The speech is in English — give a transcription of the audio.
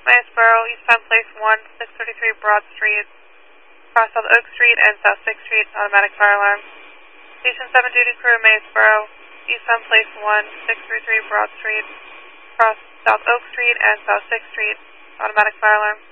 Mansboro, eastbound Place 1, 633 Broad Street, cross South Oak Street and South 6th Street, automatic fire alarm. Station 7 duty crew, Mansboro, eastbound Place 1, 633 Broad Street, cross South Oak Street and South 6th Street, automatic fire alarm.